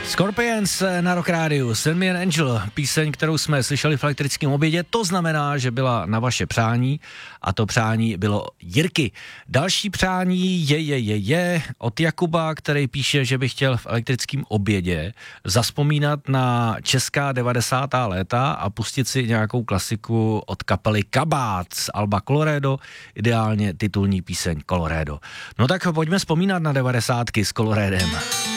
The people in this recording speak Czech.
Scorpions na Rock Rádiu, Send Me an Angel, píseň, kterou jsme slyšeli v elektrickém obědě, to znamená, že byla na vaše přání a to přání bylo Jirky. Další přání je od Jakuba, který píše, že by chtěl v elektrickém obědě zazpomínat na česká 90. léta a pustit si nějakou klasiku od kapely Kabát z alba Colorado, ideálně titulní píseň Colorado. No tak pojďme vzpomínat na 90. s Coloradem.